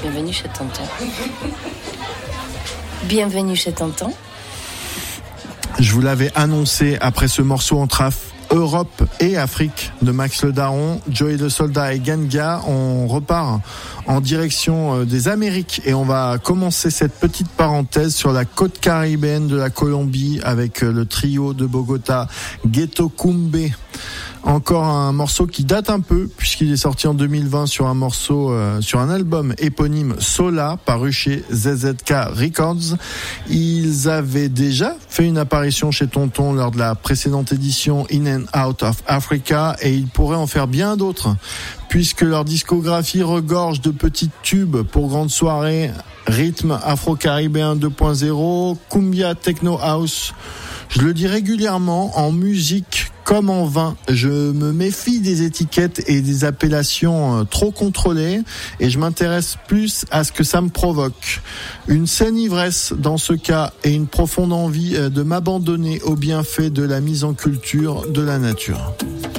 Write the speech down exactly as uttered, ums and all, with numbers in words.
Bienvenue chez Tonton. Bienvenue chez Tonton. Je vous l'avais annoncé après ce morceau entre Af- Europe et Afrique de Max Le Daron, Joey Le Soldat et Ganga. On repart en direction des Amériques et on va commencer cette petite parenthèse sur la côte caribéenne de la Colombie avec le trio de Bogota, Ghetto Kumbe. Encore un morceau qui date un peu puisqu'il est sorti en deux mille vingt sur un morceau, euh, sur un album éponyme Sola paru chez Z Z K Records. Ils avaient déjà fait une apparition chez Tonton lors de la précédente édition In and Out of Africa et ils pourraient en faire bien d'autres puisque leur discographie regorge de petits tubes pour grandes soirées, rythme afro-caribéen deux point zéro, cumbia techno house. Je le dis régulièrement, en musique comme en vin, je me méfie des étiquettes et des appellations trop contrôlées et je m'intéresse plus à ce que ça me provoque. Une saine ivresse dans ce cas et une profonde envie de m'abandonner aux bienfaits de la mise en culture de la nature.